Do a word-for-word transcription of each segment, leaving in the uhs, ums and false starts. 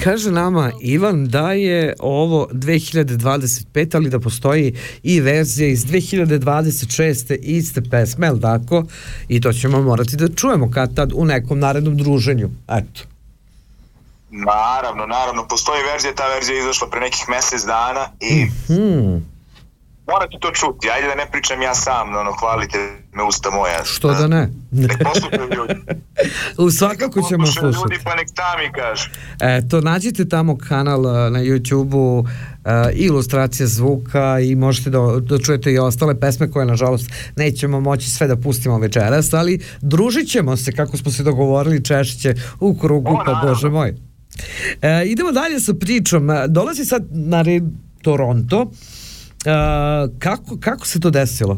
Kaže nama Ivan da je ovo dve hiljade dvadeset pete, ali da postoji i verzija iz dve hiljade dvadeset šeste iste pesme, jel tako? I to ćemo morati da čujemo kad tad u nekom narednom druženju. Eto. Naravno, naravno, postoji verzija, ta verzija je izašla pre nekih mesec dana i mm-hmm. morate to čuti, ajde da ne pričam ja sam, ono, hvalite me usta moja. Što da ne? Nek poslušaju ljudi. U svakako ćemo slušati. Ljudi pa nek sami kažu. Eto, nađite tamo kanal na YouTube-u, uh, ilustracija zvuka i možete da, da čujete i ostale pesme koje nažalost nećemo moći sve da pustimo večeras, ali družit ćemo se kako smo se dogovorili češće u krugu, o, pa bože moj. E, idemo dalje sa pričom. Dolazi sad na red Toronto. Uh, kako, kako se to desilo?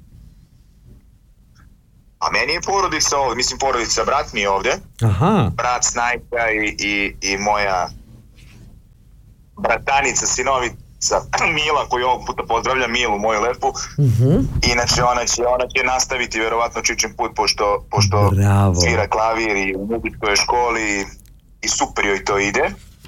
A meni je porodica ovdje, mislim porodica, brat mi je ovdje. Aha. Brat, snajka i, i, i moja bratanica, sinovica Mila, koju ovog puta pozdravljam, Milu, moju lepu. Uh-huh. Inače ona će, ona će nastaviti vjerovatno čičem put, pošto, pošto svira klavir i u muzičkoj školi i, i super joj to ide.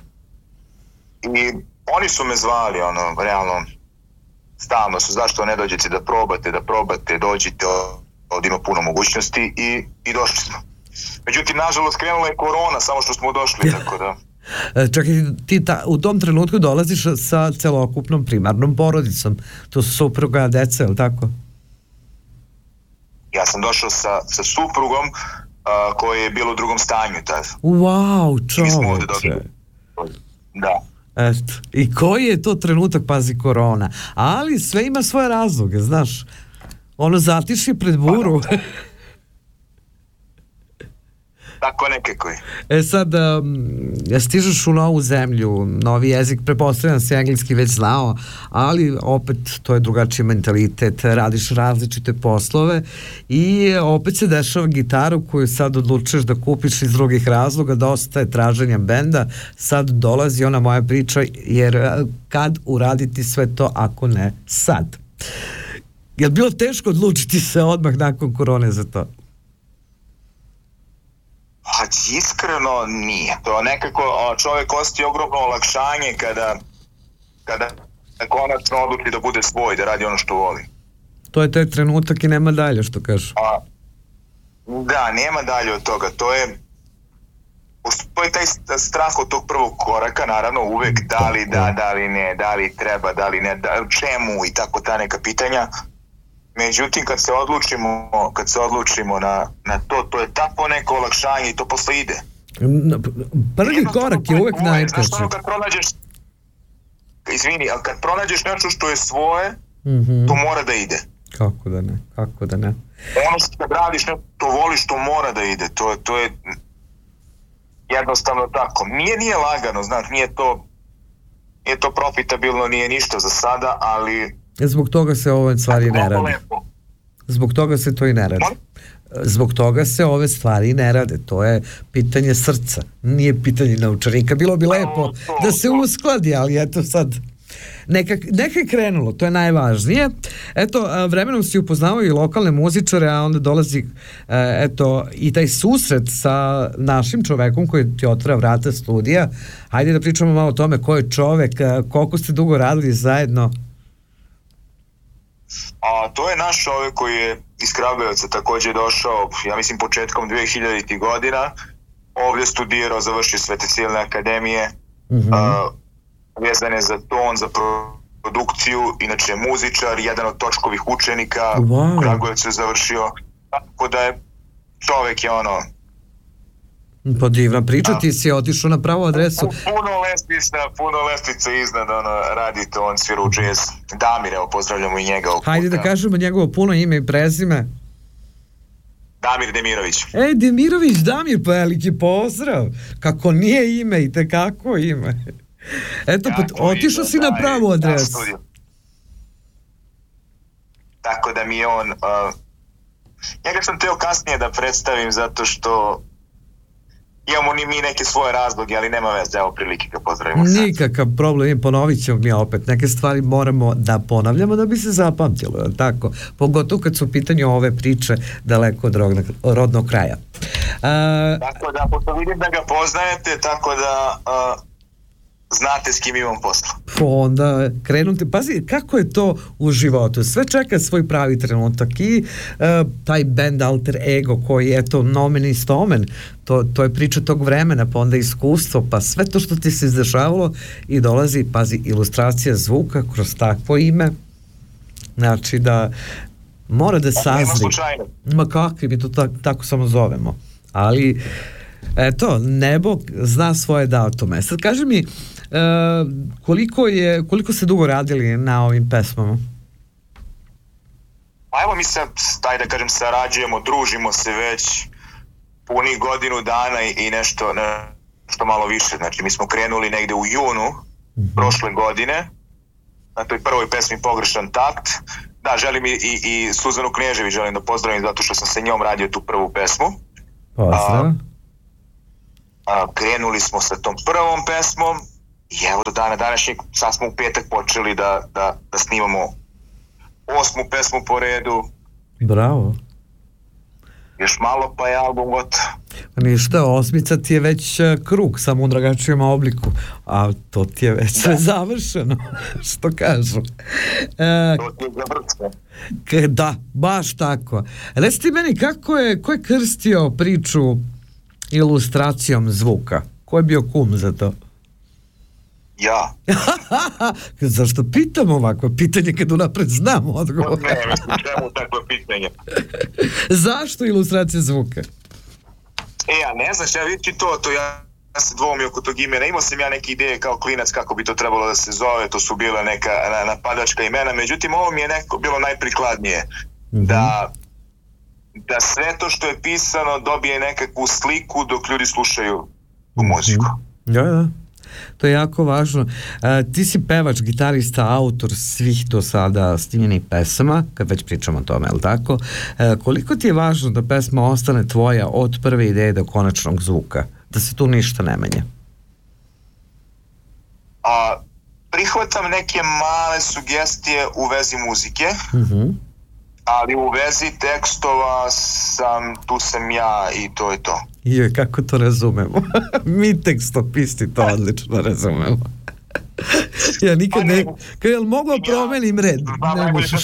I oni su me zvali, ono, realno, stalno su, zašto ne dođete da probate, da probate, dođite, ovdje ima puno mogućnosti i, i došli smo. Međutim, nažalost, krenula je korona, samo što smo došli, tako da... Čekaj, ti ta, u tom trenutku dolaziš sa celokupnom primarnom porodicom, to su supruga, deca, je li tako? Ja sam došao sa, sa suprugom uh, koje je bilo u drugom stanju tada. Wow, čoveče. Da. Eto. I koji je to trenutak, pazi, korona. Ali sve ima svoje razloge, znaš. Ono zatiši pred buru. Pa, tako nekako je. E sad, um, stižeš u novu zemlju, novi jezik, pretpostavljam si engleski već znao, ali opet to je drugačiji mentalitet, radiš različite poslove i opet se dešava gitaru koju sad odlučuješ da kupiš iz drugih razloga, dosta je traženja benda, sad dolazi ona moja priča, jer kad uraditi sve to ako ne sad? Je li bilo teško odlučiti se odmah nakon korone za to? Pa iskreno nije. To nekako čovjek osjeti ogromno olakšanje kada, kada konačno odluči da bude svoj, da radi ono što voli. To je taj trenutak i nema dalje, što kažu. A, da, nema dalje od toga. To je, to je taj strah od tog prvog koraka, naravno uvek da li da, da li ne, da li treba, da li ne, da, čemu i tako ta neka pitanja. Međutim, kad se odlučimo, kad se odlučimo na, na to, to je tako neko olakšanje i to posle ide. Prvi korak je uvek najteži. Znaš, ono kad pronađeš, izvini, ali kad pronađeš nešto što je svoje, mm-hmm. to mora da ide. Kako da ne, kako da ne. Ono što kad radiš nešto, to voliš, to mora da ide. To, to je jednostavno tako. Nije, nije lagano, znaš, nije to, nije to profitabilno, nije ništa za sada, ali... Zbog toga se ove stvari ne rade. Zbog toga se to i ne rade. Zbog toga se ove stvari ne rade. To je pitanje srca. Nije pitanje naučanika. Bilo bi lepo da se uskladi, ali eto sad... Neka, neka je krenulo, to je najvažnije. Eto, vremenom si upoznao i lokalne muzičare, a onda dolazi eto, i taj susret sa našim čovekom koji ti otvara vrata studija. Hajde da pričamo malo o tome ko je čovek, koliko ste dugo radili zajedno. A to je naš čovjek koji je iz Kragujevca također došao, ja mislim početkom dve hiljaditih godina, ovdje studirao, završio Svete Silne akademije, mm-hmm. uh, vezan je za ton, za produkciju, inače je muzičar, jedan od točkovih učenika, wow. u Kragujevcu je završio, tako da je čovjek je ono... Pa divna priča, ti si otišao na pravu adresu. Puno lestvica, puno lestvica iznad, ono, radi to, on svira u jazz. Damir, evo, pozdravljamo i njega. Hajde da kažemo njegovo puno ime i prezime. Damir Demirović. Ej, Demirović, Damir, pa veliki pozdrav. Kako nije ime i tekako ime. Eto, pa otišao si na pravu adresu. Tako da mi je on... Uh, njega sam teo kasnije da predstavim zato što imamo ni mi neke svoje razloge, ali nema veze, evo prilike ga pozdravimo sad. Nikakav problem, ponovit ćemo mi opet. Neke stvari moramo da ponavljamo da bi se zapamtilo, tako? Pogotovo kad su u pitanju ove priče daleko od rodnog, rodnog kraja. Uh, tako da, pošto vidim da ga poznajete, tako da uh, znate s kim imam posla. Onda krenuti, pazi kako je to u životu, sve čeka svoj pravi trenutak i uh, taj band alter ego koji je to nomen i stomen, to, to je priča tog vremena, pa onda iskustvo, pa sve to što ti se izdešavalo i dolazi, pazi, ilustracija zvuka kroz takvo ime, znači da mora da sazri. Ma kakvi, mi to tak, tako samo zovemo, ali eto, nebo zna svoje datume. Sad kaži mi, Uh, koliko je, koliko ste dugo radili na ovim pesmama? Pa evo mi se, daj da kažem, sarađujemo, družimo se već punih godinu dana i, i nešto, nešto malo više. Znači mi smo krenuli negde u junu mm-hmm. prošle godine na toj prvoj pesmi Pogrešan takt. Da, želim i, i, i Suzanu Knežević želim da pozdravim zato što sam sa njom radio tu prvu pesmu. Pozdrav. A, a, krenuli smo sa tom prvom pesmom i evo do dana današnjeg, sad smo u petak počeli da, da, da snimamo osmu pesmu po redu. Bravo. Još malo pa je album gotov. Ništa, osmica ti je već krug, samo u drugačijem obliku, a to ti je već sve završeno, što kažu. E, to ti je završeno. Da, baš tako. Reci ti meni, kako je, ko je krstio priču ilustracijom zvuka? Ko je bio kum za to? Ja. Zašto pitam ovako pitanje kad unapred znam odgovor? Ne, mislim, čemu takvo pitanje? Zašto ilustracija zvuka? E, ja ne znaš, ja vidim to, to ja, ja se dvomio oko tog imena, imao sam ja neke ideje kao klinac kako bi to trebalo da se zove, to su bila neka napadačka imena, međutim ovo mi je neko bilo najprikladnije, mm-hmm. da, da sve to što je pisano dobije nekakvu sliku dok ljudi slušaju u muziku. Mm-hmm. Da, da. To je jako važno. Uh, ti si pevač, gitarista, autor svih do sada snimljenih pesama, kad već pričamo o tome, je li tako? Uh, koliko ti je važno da pesma ostane tvoja od prve ideje do konačnog zvuka? Da se tu ništa ne menja? A, prihvatam neke male sugestije u vezi muzike, uh-huh. ali u vezi tekstova sam, tu sam ja i to je to. Joj, kako to razumemo? Mi tekstopisti to odlično razumemo. Ja nikad ne... Kad je li moglo promenim red? Ne možeš.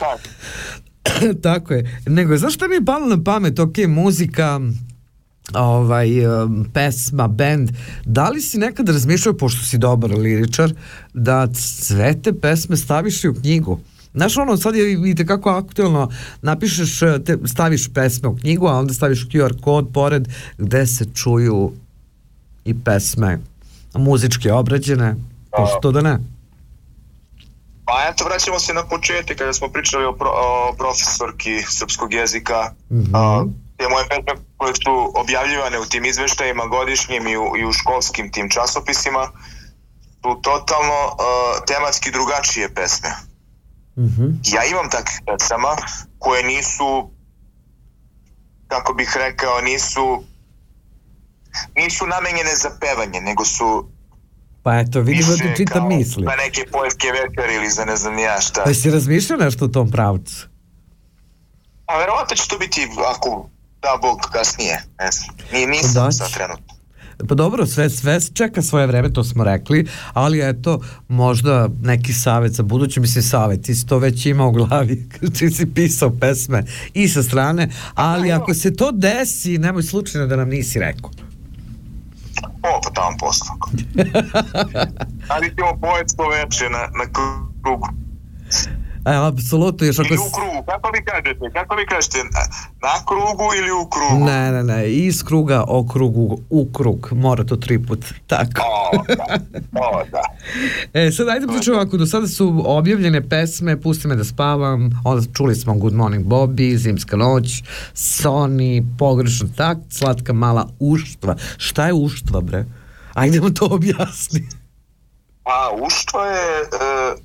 Tako je. Nego, znaš šta mi je palo na pamet? Ok, muzika, ovaj, pesma, band. Da li si nekad razmišljao, pošto si dobar liričar, da sve te pesme staviš i u knjigu? Znaš, ono, sad je vidite kako aktuelno, napišeš, te, staviš pesme u knjigu, a onda staviš Q R kod pored gde se čuju i pesme muzički obrađene, pošto da ne? Pa eto, vraćamo se na početak kada smo pričali o, pro, o profesorki srpskog jezika. Mm-hmm. A, te moje pesme koje su objavljivane u tim izveštajima godišnjim i u, i u školskim tim časopisima su totalno uh, tematski drugačije pesme. Mm-hmm. Ja imam takvih pesama koje nisu, kako bih rekao, nisu nisu namenjene za pevanje, nego su pa eto, vidim da ti čitam misli. Pa neke poetske večeri ili za ne znam ja šta. Pa si razmišljao nešto u tom pravcu? A verovatno će to biti, ako da Bog, kasnije, ne znam. Nije, nisam sad trenutno. Pa dobro, sve, sve čeka svoje vreme, to smo rekli, ali eto, možda neki savjet za buduće, mislim savjet, ti si to već imao u glavi, ti si pisao pesme i sa strane, ali ako se to desi, nemoj slučajno da nam nisi rekao. O, pa tamo posla. Ali ćemo poetsko veče na, na krugu. E, apsolutno. Još ili ako... u krugu, kako vi kažete? Kako vi kažete? Na, na krugu ili u krugu? Ne, ne, ne, iz kruga, o krugu, u krug. Mora to tri put. Tako. O, da. O, da. E, sad ajde pričamo, ako do sada su objavljene pesme Pusti me da spavam, onda čuli smo Good Morning Bobby, Zimska noć, Sony, Pogrešan takt, Slatka mala uštva. Šta je uštva, bre? Ajde mu to objasni. A, uštva je... Uh...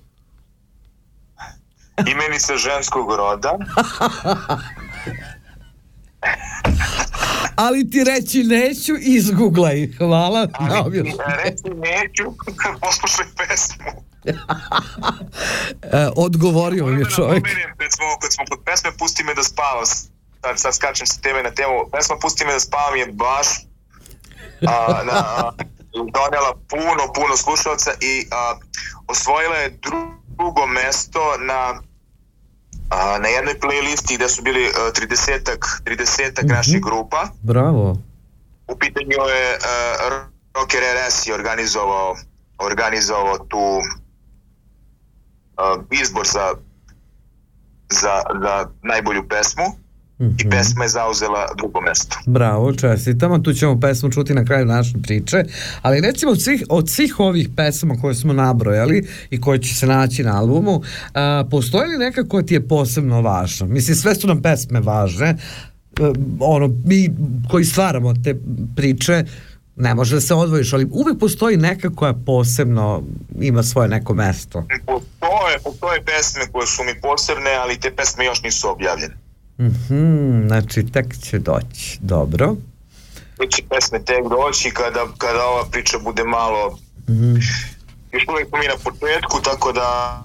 imenica ženskog roda. Ali ti reći neću, izguglaj. Hvala. Ali ti reći neću, poslušaj pesmu. e, odgovorio mi je čovjek. Kad smo, kad smo kod pesme Pusti me da spavam, sad, sad skačem sa teme na temu, pesma Pusti me da spavam je baš a, na donijela puno, puno slušalca i a, osvojila je drugo mesto na a, na jednoj playlisti gde su bili tridesetak tridesetak mm-hmm. naših grupa. Bravo. U pitanju je a, Rocker R S je organizovao organizovao tu a, izbor za, za, za najbolju pesmu. Mm-hmm. I pesma je zauzela drugo mesto. Bravo, čestitamo, tu ćemo pesmu čuti na kraju naše priče, ali recimo od svih, od svih ovih pesama koje smo nabrojali i koje će se naći na albumu, a, postoji li neka koja ti je posebno važna? Mislim, sve su nam pesme važne, a, ono, mi koji stvaramo te priče, ne može da se odvojiš, ali uvek postoji neka koja posebno ima svoje neko mesto. Postoje, postoje pesme koje su mi posebne, ali te pesme još nisu objavljene. Mm-hmm, znači tek će doći, dobro. Tek će pesme tek doći kada, kada ova priča bude malo mm-hmm. još uvijek mi na početku, tako da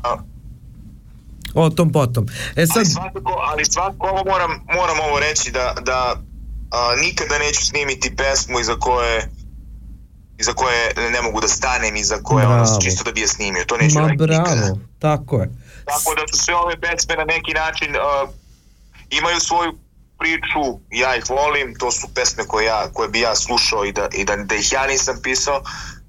o tom potom. E sad... ali svakako, ali svakako ovo moram, moram ovo reći da, da a, nikada neću snimiti pesmu iza koje iza koje ne mogu da stanem, iza koje ono čisto da bi je snimio, to neću raditi nikada. Bravo, tako je. Tako da su sve ove pesme na neki način uh, imaju svoju priču, ja ih volim, to su pesme koje, ja, koje bi ja slušao i da, i da, da ih ja nisam pisao,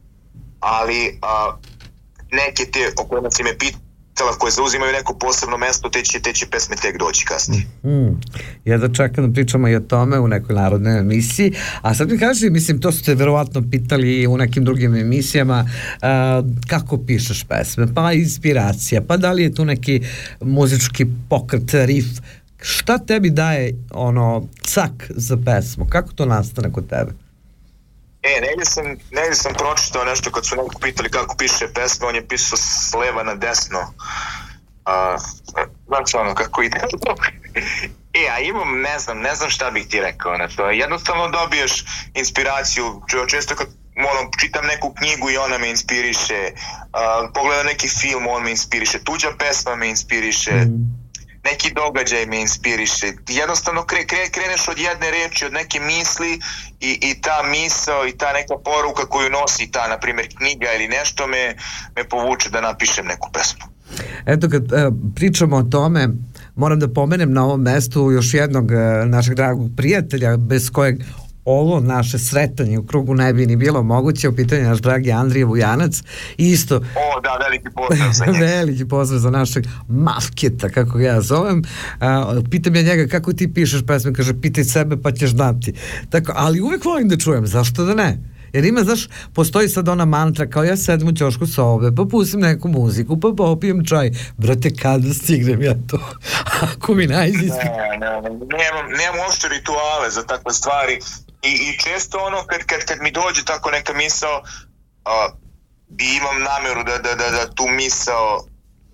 ali a, neke te o kojima si me pitala, koje zauzimaju neko posebno mesto, te će, te će pesme tek doći kasnije. Mm. Ja da čekam da pričamo i o tome u nekoj narodnoj emisiji, a sad mi kaži, mislim, to ste verovatno pitali u nekim drugim emisijama, a, kako pišeš pesme, pa inspiracija, pa da li je tu neki muzički pokret, riff, šta tebi daje ono cak za pesmu? Kako to nastane kod tebe? E, negdje sam, negdje sam pročitao nešto kad su neko pitali kako piše pesme, on je pisao s leva na desno. Uh, znači ono kako ide. E, a imam, ne znam, ne znam šta bih ti rekao na to. Jednostavno dobiješ inspiraciju, često kad ono, čitam neku knjigu i ona me inspiriše, uh, pogledam neki film, on me inspiriše, tuđa pesma me inspiriše, mm. neki događaj me inspiriše. Jednostavno kre, kre, kreneš od jedne reči, od neke misli i, i ta misao i ta neka poruka koju nosi ta, na primjer, knjiga ili nešto me, me povuče da napišem neku pesmu. Eto, kad e, pričamo o tome, moram da pomenem na ovom mestu još jednog e, našeg dragog prijatelja, bez kojeg ovo naše sretanje u krugu ne bi ni bilo moguće. U pitanju naš dragi Andrija Vujanac, isto o da, veliki pozdrav za njega. Veliki pozdrav za našeg Mafketa, kako ga ja zovem. A, pitam ja njega kako ti pišeš pesme, kaže pitaj sebe pa ćeš znati. Tako, ali uvek volim da čujem, zašto da ne? Jer ima, znaš, postoji sad ona mantra kao ja sedem u ćošku sobe, pa pustim neku muziku, pa popijem čaj. Brate, kada stignem ja to? Ako mi najzistim. Ne, ne, ne, nemam, nemam uopšte rituale za takve stvari. I, i često ono, kad, kad, kad mi dođe tako neka misao, uh, bi imam namjeru da, da, da, da tu misao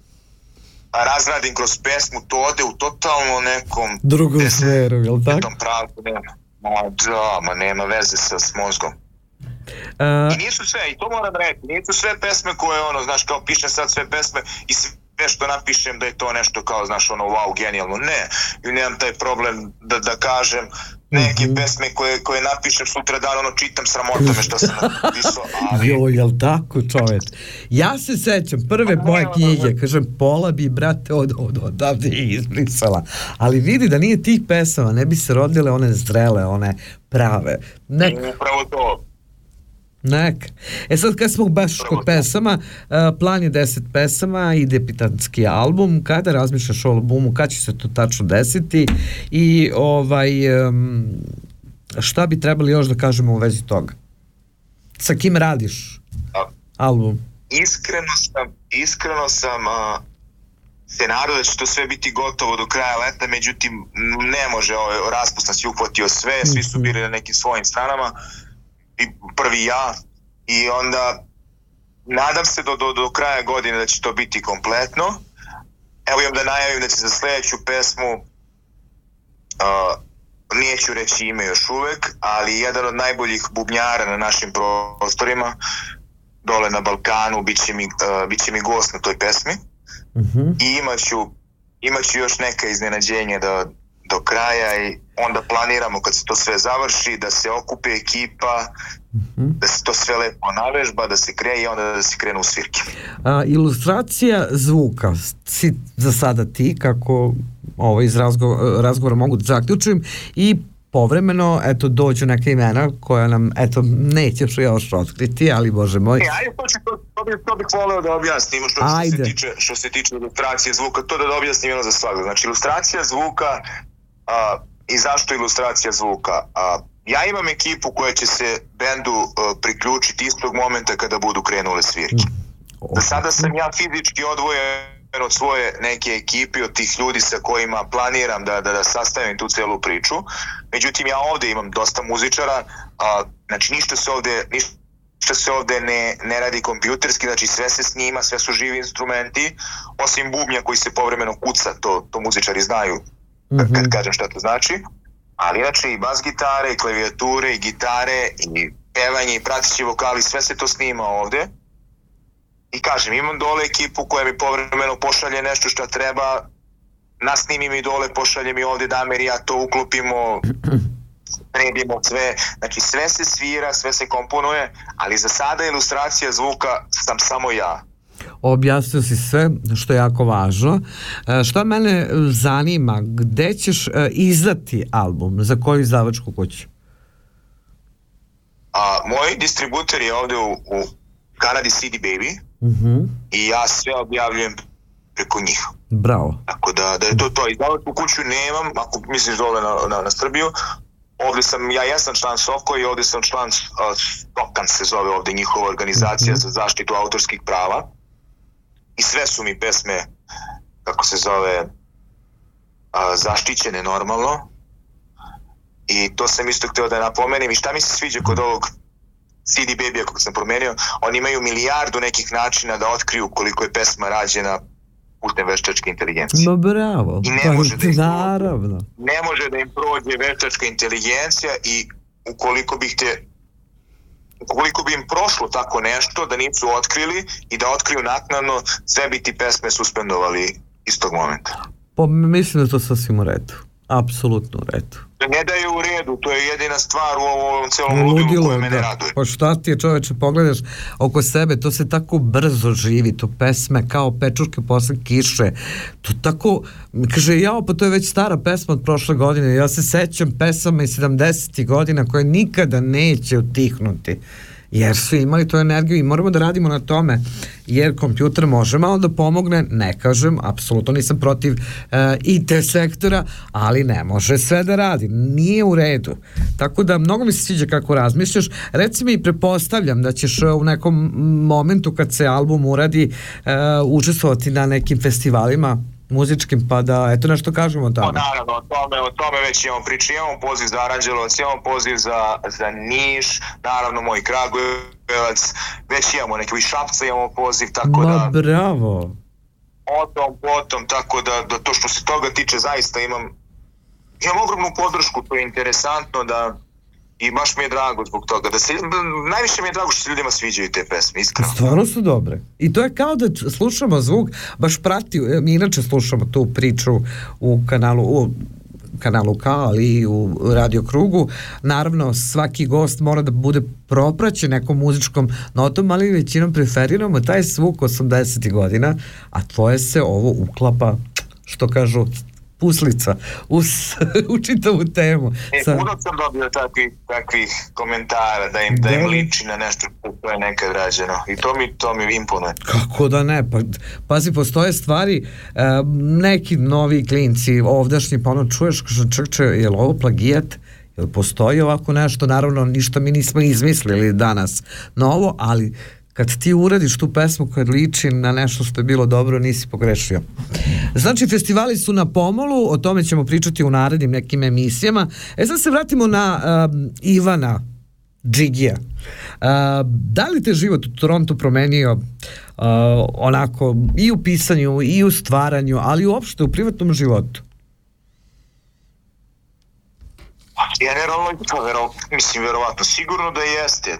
razradim kroz pesmu, to ode u totalno nekom drugom sferu, jel tako? Pravdu, nema. Ma da, ma nema veze sa s mozgom. Uh, I nisu sve, i to moram reći, nisu sve pesme koje ono, znaš, kao pišem sad sve pesme i sve što napišem da je to nešto kao, znaš, ono, wow, genijalno. Ne, i nemam taj problem da, da kažem neke mm-hmm. pesme koje, koje napišem sutra dan, ono, čitam sramota me što sam napisao, ali... Jo, jel tako, čoveč? Ja se sećam, prve moje knjige, kažem, pola bi, brate, od, od, odavde izbrisala, ali vidi da nije tih pesama, ne bi se rodile one zrele, one prave. Nek... Upravo to. Neka. E sad kad smo baš kod pesama, uh, plan je deset pesama i debitanski album. Kada razmišljaš o albumu, kada će se to tačno desiti i ovaj um, šta bi trebali još da kažemo u vezi toga? Sa kim radiš album? Iskreno sam, iskreno sam uh, se nadao da će to sve biti gotovo do kraja leta, međutim ne može, ovaj raspust nas je uhvatio sve, svi su bili na nekim svojim stranama. I prvi ja i onda nadam se do, do, do kraja godine da će to biti kompletno. Evo imam da najavim da će za sljedeću pesmu uh, neću reći ime još uvek, ali jedan od najboljih bubnjara na našim prostorima dole na Balkanu bit će mi, uh, bit će mi gost na toj pesmi. Mm-hmm. I imaću, imaću još neka iznenađenja da, do kraja i onda planiramo kad se to sve završi da se okupe ekipa, mm-hmm. da se to sve lepo navežba, da se kreje i onda da se krenu u svirke. A, ilustracija zvuka, si za sada ti, kako ovo iz razgovora, razgovora mogu da zaključim, i povremeno, eto, dođu neka imena koja nam, eto, nećeš još otkriti, ali bože moj. E, ajde, to, ću, to, to, bih, to bih voleo da objasnim što, što, se tiče, što se tiče ilustracije zvuka, to da objasnim jedno za svakog. Znači, ilustracija zvuka a, i zašto ilustracija zvuka? A, ja imam ekipu koja će se bendu a, priključiti istog momenta kada budu krenule svirke. Za sada sam ja fizički odvojen od svoje neke ekipe, od tih ljudi sa kojima planiram da, da, da sastavim tu celu priču. Međutim, ja ovde imam dosta muzičara, a, znači ništa se ovde, ništa se ovde ne, ne radi kompjuterski, znači sve se snima, sve su živi instrumenti, osim bubnja koji se povremeno kuca, to, to muzičari znaju mm-hmm. kad kažem šta to znači, ali znači i bas gitare, i klavijature, i gitare, i pevanje, i prateći vokali, sve se to snima ovde. I kažem, imam dole ekipu koja mi povremeno pošalje nešto što treba, nasnimi mi dole, pošalje mi ovde Damir i ja to uklopimo, predimo sve, znači sve se svira, sve se komponuje, ali za sada ilustracija zvuka sam samo ja. Objasnio si sve, što je jako važno. E, šta mene zanima, gde ćeš e, izdati album, za koju izdavačku kuću? A, moj distributer je ovde u, u Kanadi C D Baby. Uh-huh. I ja sve objavljujem preko njih. Bravo. Tako da, da je to to. Izdavačku kuću nemam, ako misliš dole na, na, na Srbiju. Ovdje sam, ja jesam član Soko i ovdje sam član uh, Stokan se zove ovdje njihova organizacija uh-huh. za zaštitu autorskih prava. I sve su mi pesme, kako se zove, uh, zaštićene normalno. I to sam isto htio da napomenem. I šta mi se sviđa kod ovog C D Baby-a kako sam promenio, oni imaju milijardu nekih načina da otkriju koliko je pesma rađena putem veštačke inteligencije. No bravo, I ne pa može da im naravno. Prođe, ne može da im prođe veštačka inteligencija i ukoliko bih te ukoliko bi im prošlo tako nešto da nisu otkrili i da otkriju naknadno, sve bi ti pesme suspendovali istog momenta. Pa mislim da to sasvim u redu. Apsolutno u redu. Ne da je u redu, to je jedina stvar u ovom celom ludilu koja mene raduje. Pa šta ti je, čoveče, pogledaš oko sebe, to se tako brzo živi, to pesme kao pečurke posle kiše, to tako, kaže, jao, pa to je već stara pesma od prošle godine, ja se sećam pesama iz sedamdesetih godina koje nikada neće utihnuti, jer su imali tu energiju i moramo da radimo na tome, jer kompjuter može malo da pomogne, ne kažem, apsolutno nisam protiv e, I T sektora, ali ne može sve da radi, nije u redu. Tako da mnogo mi se sviđa kako razmišljaš. Reci mi, prepostavljam da ćeš u nekom momentu kad se album uradi e, učestvovati na nekim festivalima muzičkim, pa da eto nešto kažemo o tome. No, naravno, o tome, o tome već imamo priče, imamo poziv za Aranđelovac, imamo poziv za, za Niš, naravno moj Kragujevac, već imamo neki i Šapca imamo poziv, tako Ma, da... Ma bravo! O tom, potom, tako da, da to što se toga tiče zaista imam, imam ogromnu podršku, to je interesantno da i baš mi je drago zbog toga, da se, najviše mi je drago što se ljudima sviđaju te pesme, iskreno. Stvarno su dobre. I to je kao da slušamo zvuk, baš prati, mi inače slušamo tu priču u kanalu, u kanalu K, ali i u Radio Krugu. Naravno, svaki gost mora da bude propraćen nekom muzičkom notom, ali većinom preferiramo taj zvuk osamdesetih godina, a tvoje se ovo uklapa, što kažu, puslica u, u čitavu temu. E, Sa... puno sam dobio takvih, takvih komentara da im, da im liči na nešto što je nekad rađeno i to mi, to mi imponuje. Kako da ne, pa pazi, postoje stvari, e, neki novi klinci ovdašnji, pa ono čuješ, čekče, je li ovo plagijat? Jel postoji ovako nešto? Naravno, ništa mi nismo izmislili danas novo, ali kad ti uradiš tu pesmu koja liči na nešto što je bilo dobro, nisi pogrešio. Znači, festivali su na pomolu, o tome ćemo pričati u narednim nekim emisijama. E sad se vratimo na uh, Ivana Džigija. Uh, da li te život u Torontu promenio uh, onako i u pisanju, i u stvaranju, ali uopšte u privatnom životu? Generalno, to vero, mislim, verovatno, sigurno da jeste.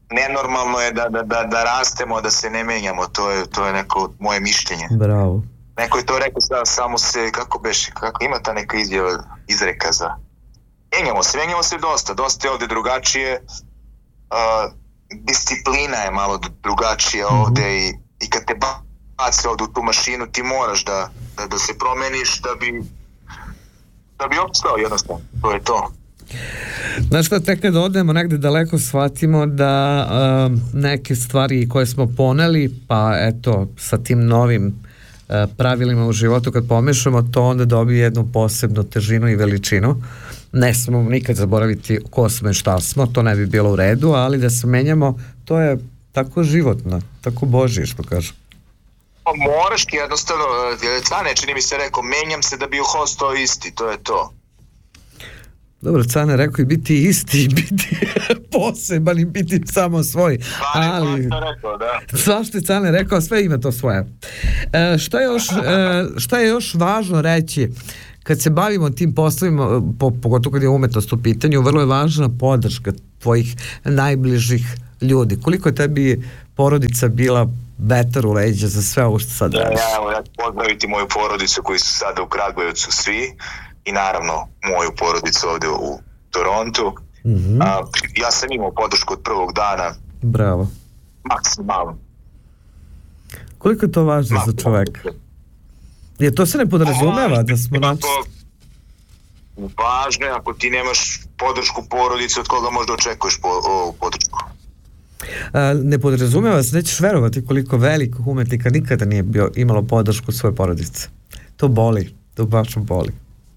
Nenormalno je da, da, da, da rastemo, da se ne menjamo, to je, to je neko moje mišljenje. Bravo. Neko je to rekao sada, samo se, kako beše, kako ima ta neka izjava, izreka za... Menjamo se, menjamo se dosta, dosta je ovde drugačije, uh, disciplina je malo drugačija mm-hmm. ovde i, i kad te bace ovde u tu mašinu, ti moraš da, da, da se promeniš da bi da bi opstao jednostavno, to je to. Znaš šta, tek kad odemo negde daleko shvatimo da uh, neke stvari koje smo poneli, pa eto, sa tim novim uh, pravilima u životu kad pomešamo, to onda dobije jednu posebnu težinu i veličinu. Ne smemo nikad zaboraviti ko smo i šta smo, to ne bi bilo u redu, ali da se menjamo, to je tako životno, tako Božje, što kažem. Moraš jednostavno, Cane čini mi se rekao, menjam se da bi ostao isti, to je to. Dobro, Cane rekao i biti isti, i biti poseban i biti samo svoj. Ali, rekao, da. Svašta je Cane rekao, sve ima to svoje. E, šta, je još, e, šta je još važno reći? Kad se bavimo tim poslovima, po, pogotovo kad je umetnost u pitanju, vrlo je važna podrška tvojih najbližih ljudi. Koliko je tebi porodica bila vetar u leđa za sve ovo što sad radiš? Ja, ja ću pozdraviti moju porodicu koji su sada u Kragujevcu svi i naravno moju porodicu ovde u Torontu. Mm-hmm. A, ja sam imao podršku od prvog dana. Bravo. Maksimalno. Koliko je to važno za čoveka? Je, to se ne podrazumeva da smo naći... Važno je, ako ti nemaš podršku porodice, od koga možda očekuješ po, o, podršku? A, ne podrazumeva se, nećeš verovati koliko velikih umetnika nikada nije bio, imalo podršku svoje porodice. To boli, to baš boli.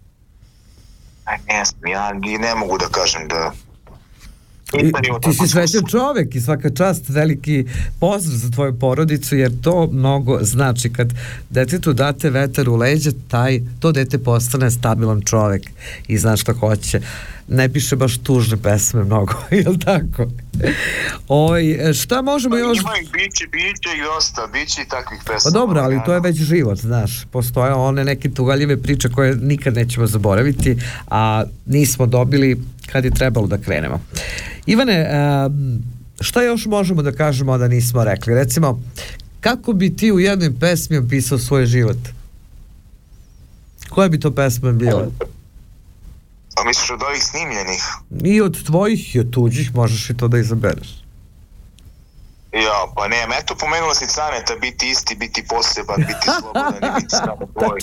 Ne znam, ja ne mogu da kažem da... I, ti si srećan čovek i svaka čast, veliki pozdrav za tvoju porodicu, jer to mnogo znači. Kad detetu date vetar u leđa, taj, to dete postane stabilan čovek i zna šta hoće. Ne piše baš tužne pesme mnogo, jel tako? Oj, šta možemo još... Ima ih, biće, biće i dosta, biće i takvih pesma. Pa dobro, ali to je već život, znaš. Postoje one neke tugaljive priče koje nikad nećemo zaboraviti, a nismo dobili kad je trebalo da krenemo. Ivane, šta još možemo da kažemo, a da nismo rekli? Recimo, kako bi ti u jednoj pesmi opisao svoj život? Koja bi to pesma bila? A misliš od ovih snimljenih? I od tvojih i od tuđih, možeš i to da izabereš. Ja, pa ne, eto pomenula si Caneta, biti isti, biti poseban, biti slobodan i biti samo tvoj.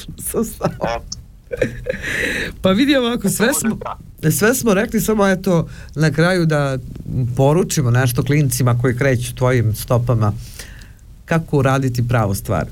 Pa vidi ovako, sve smo, sve smo rekli, samo eto na kraju da poručimo nešto klincima koji kreću tvojim stopama, kako uraditi pravu stvar.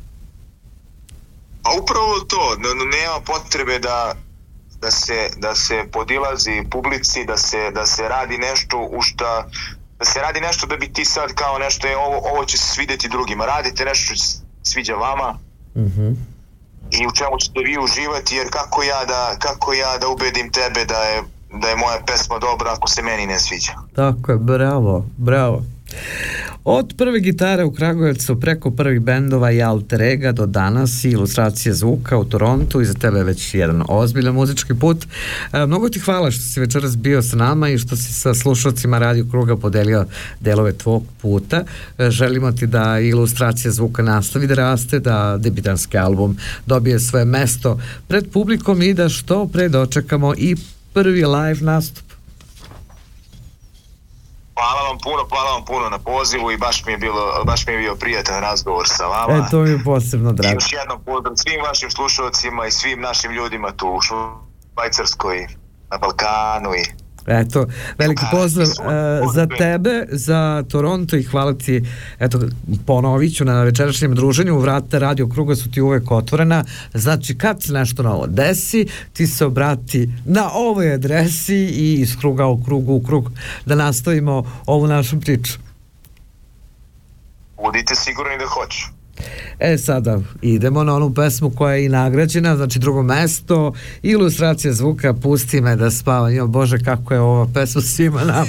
A upravo to, nema potrebe da da se, da se podilazi publici, da se, da se radi nešto u šta, da se radi nešto da bi ti sad kao nešto je ovo, ovo će se svidjeti drugima, radite nešto što se sviđa vama mm-hmm. i u čemu ćete vi uživati, jer kako ja da, kako ja da ubedim tebe da je, da je moja pesma dobra ako se meni ne sviđa. Tako je, bravo, bravo. Od prve gitare u Kragujevcu preko prvih bendova i alter ega do danas i ilustracije zvuka u Torontu, i za tebe je već jedan ozbiljan muzički put. E, mnogo ti hvala što si večeras bio s nama i što si sa slušalcima Radio Kruga podelio delove tvog puta. E, želimo ti da ilustracija zvuka nastavi da raste, da debitanski album dobije svoje mesto pred publikom i da što pre dočekamo i prvi live nastup. Hvala vam puno, hvala vam puno na pozivu i baš mi je bilo, baš mi je bio prijatan razgovor sa vama. E, to mi je posebno drago. I još jednom pozdrav svim vašim slušalcima i svim našim ljudima tu u Švajcarskoj, na Balkanu i... Eto, veliki pozdrav uh, za tebe, za Toronto i hvala ti, eto, ponovit ću na večerašnjem druženju, vrata Radio Kruga su ti uvek otvorena, znači kad se nešto novo desi, ti se obrati na ovoj adresi i iz kruga u krugu u krug da nastavimo ovu našu priču. Budite sigurni da hoću. E sada idemo na onu pesmu koja je i nagrađena, znači drugo mesto, ilustracija zvuka Pusti me da spavam. Jo Bože, kako je ova pesma svima nama.